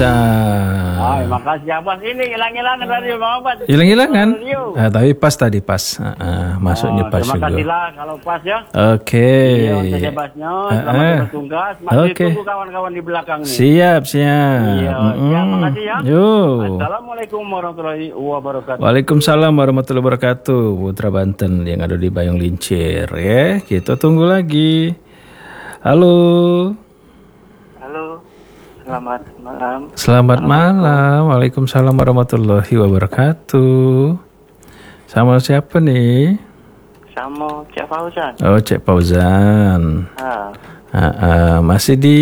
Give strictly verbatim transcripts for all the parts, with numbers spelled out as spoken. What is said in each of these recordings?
Nah, Oh, makasih ya Bos. Ini hilang-hilangan radio Bang Obat. hilang-hilangan. Radio. Ah, tapi pas tadi pas. Ah, ah, masuknya Oh, pas terima kasih juga. lah kalau pas ya. Oke. Iya, untuk bebasnya. Selamat Ah, ah. bertugas. Masih Oke. tunggu kawan-kawan di belakang nih. Siap, siap. Iya, Mm-mm. siap. Makasih ya. Yuk. Assalamualaikum warahmatullahi wabarakatuh. Waalaikumsalam warahmatullahi wabarakatuh. Putra Banten yang ada di Bayong Lincir ya. Kita tunggu lagi. Halo. Halo, selamat malam. Selamat malam. Waalaikumsalam warahmatullahi wabarakatuh. Sama siapa nih? Sama Cak Fauzan. Oh, Cek Fauzan. Ah, Ah, ah, masih di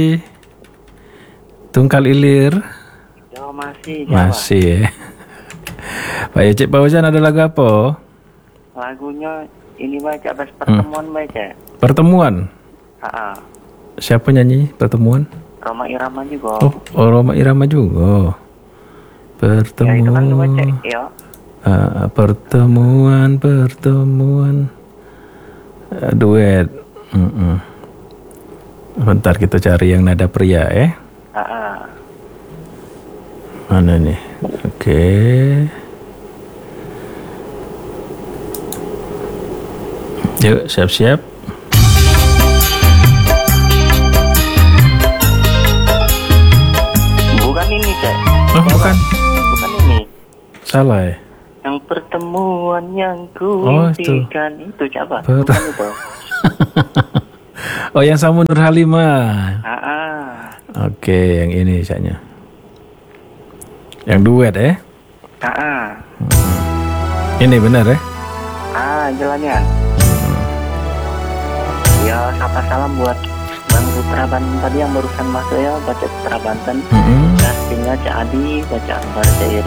Tungkal Ilir? Jawa masih Jawa. Masih ya. Pak ya, Cek Fauzan ada lagu apa? Lagunya ini baca pas pertemuan baca. Pertemuan. Ah, ah. Siapa nyanyi Pertemuan? Roma Irama juga. Oh, oh Roma Irama juga. Ya itu kan lu baca. Pertemuan. Ya. Ah, pertemuan, pertemuan. Ah, duet. Mm-mm. Bentar kita cari yang nada pria eh. Ah, ah. Mana nih? Oke. Yuk, siap-siap. Bukan ini Cak. Oh, bukan. Bukan ini. Salah ya? Yang pertemuan yang ku Oh, itu. impikan itu coba. Per- Bukan itu. Oh, yang sama Nur Halimah. Ah, ah. Oke, yang ini misalnya. Yang duet ya? Ah, ah. Ini benar ya? Ah, jalannya. Ya, sapa salam buat Bang Putra Banten tadi yang barusan masuk ya, baca Putra Banten. Mm-mm. Pastinya Cak Adi, baca kabar Cak Iri.